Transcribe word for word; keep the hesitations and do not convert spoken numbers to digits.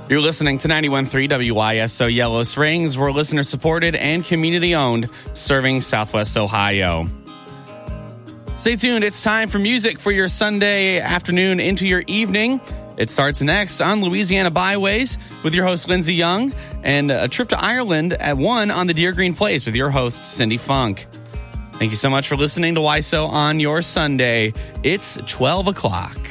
You're listening to ninety-one point three W I S O Yellow Springs. We're listener-supported and community-owned, serving Southwest Ohio. Stay tuned. It's time for music for your Sunday afternoon into your evening. It starts next on Louisiana Byways with your host, Lindsay Young, and a trip to Ireland at one on the Deer Green Place with your host, Cindy Funk. Thank you so much for listening to Y S O on your Sunday. It's twelve o'clock.